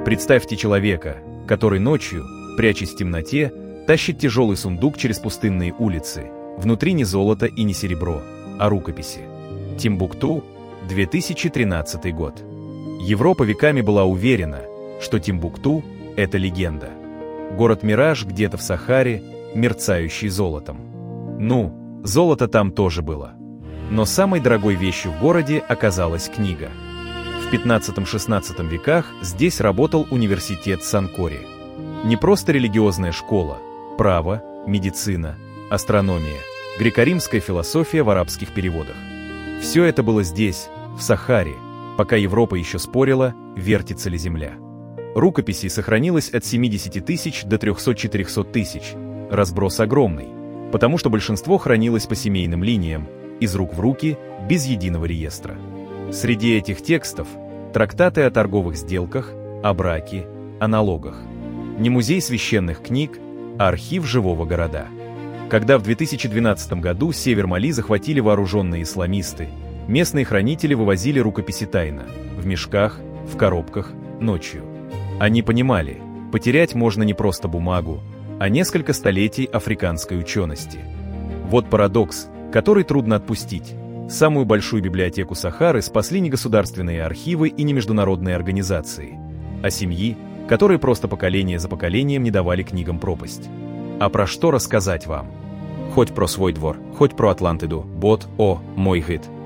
Представьте человека, который ночью, прячась в темноте, тащит тяжелый сундук через пустынные улицы. Внутри не золото и не серебро, а рукописи. Тимбукту, 2013 год. Европа веками была уверена, что Тимбукту – это легенда. Город-мираж где-то в Сахаре, мерцающий золотом. Ну, золото там тоже было. Но самой дорогой вещью в городе оказалась книга. В 15-16 веках здесь работал университет Санкори. Не просто религиозная школа, право, медицина, астрономия, греко-римская философия в арабских переводах. Все это было здесь, в Сахаре, пока Европа еще спорила, вертится ли Земля. Рукописей сохранилось от 70 тысяч до 300-400 тысяч. Разброс огромный, потому что большинство хранилось по семейным линиям, из рук в руки, без единого реестра. Среди этих текстов трактаты о торговых сделках, о браке, о налогах. Не музей священных книг, а архив живого города. Когда в 2012 году север Мали захватили вооруженные исламисты, местные хранители вывозили рукописи тайно, в мешках, в коробках, ночью. Они понимали, потерять можно не просто бумагу, а несколько столетий африканской учености. Вот парадокс, который трудно отпустить. Самую большую библиотеку Сахары спасли не государственные архивы и не международные организации, а семьи, которые просто поколение за поколением не давали книгам пропасть. А про что рассказать вам? Хоть про свой двор, хоть про Атлантиду, бот, о, мой гид.